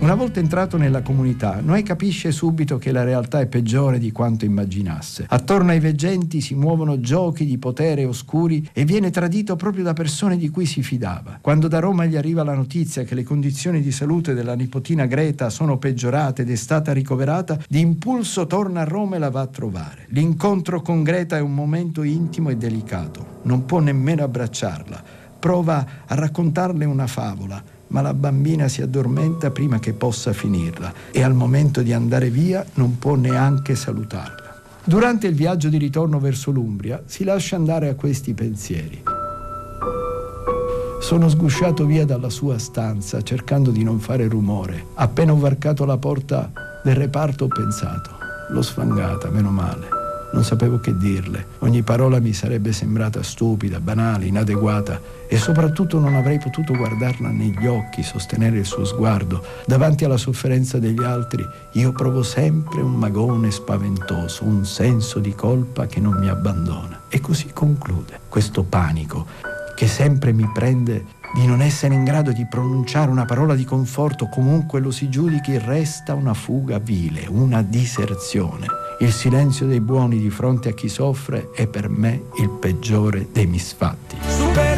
Una volta entrato nella comunità, Noè capisce subito che la realtà è peggiore di quanto immaginasse. Attorno ai veggenti si muovono giochi di potere oscuri e viene tradito proprio da persone di cui si fidava. Quando da Roma gli arriva la notizia che le condizioni di salute della nipotina Greta sono peggiorate ed è stata ricoverata, di impulso torna a Roma e la va a trovare. L'incontro con Greta è un momento intimo e delicato. Non può nemmeno abbracciarla. Prova a raccontarle una favola, ma la bambina si addormenta prima che possa finirla e al momento di andare via non può neanche salutarla. Durante il viaggio di ritorno verso l'Umbria si lascia andare a questi pensieri. Sono sgusciato via dalla sua stanza cercando di non fare rumore. Appena ho varcato la porta del reparto ho pensato: l'ho sfangata, meno male. Non sapevo che dirle. Ogni parola mi sarebbe sembrata stupida, banale, inadeguata e soprattutto non avrei potuto guardarla negli occhi, sostenere il suo sguardo. Davanti alla sofferenza degli altri io provo sempre un magone spaventoso, un senso di colpa che non mi abbandona. E così conclude. Questo panico che sempre mi prende di non essere in grado di pronunciare una parola di conforto, comunque lo si giudichi, resta una fuga vile, una diserzione. Il silenzio dei buoni di fronte a chi soffre è per me il peggiore dei misfatti.